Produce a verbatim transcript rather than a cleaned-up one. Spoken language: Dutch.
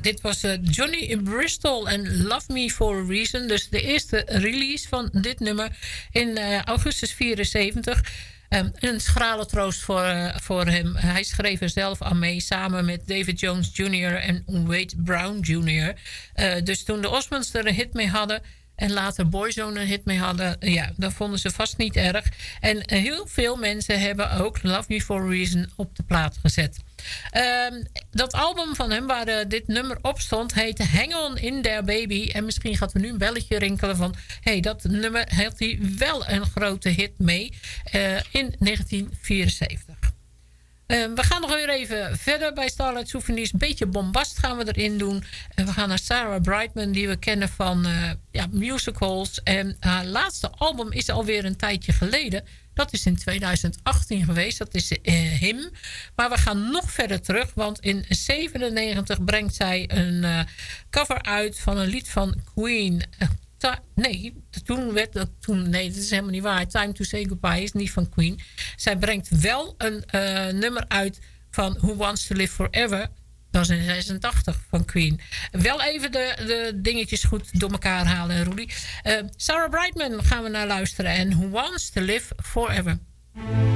dit was uh, Johnny Bristol en Love Me For A Reason. Dus de eerste release van dit nummer in uh, augustus vierenzeventig. Um, een schrale troost voor, uh, voor hem. Hij schreef er zelf aan mee samen met David Jones junior en Wade Brown junior Uh, dus toen de Osmonds er een hit mee hadden... en later Boyzone een hit mee hadden... ja, dan vonden ze vast niet erg. En uh, heel veel mensen hebben ook Love Me For A Reason op de plaat gezet. Um, dat album van hem waar uh, dit nummer op stond... heette Hang On In There Baby. En misschien gaat er nu een belletje rinkelen van... hé, hey, dat nummer had hij wel een grote hit mee... Uh, in negentien vierenzeventig. Uh, we gaan nog weer even verder bij Starlight Souvenirs. Een beetje bombast gaan we erin doen. En we gaan naar Sarah Brightman, die we kennen van uh, ja, musicals. En haar laatste album is alweer een tijdje geleden. Dat is in tweeduizend achttien geweest. Dat is uh, Him. Maar we gaan nog verder terug. Want in zevenennegentig brengt zij een uh, cover uit van een lied van Queen. Uh, Nee, toen werd dat, toen, nee, dat is helemaal niet waar. Time to Say Goodbye is niet van Queen. Zij brengt wel een uh, nummer uit van Who Wants to Live Forever. Dat is in zesentachtig van Queen. Wel even de, de dingetjes goed door elkaar halen, Rudy. Uh, Sarah Brightman gaan we naar luisteren. En Who Wants to Live Forever.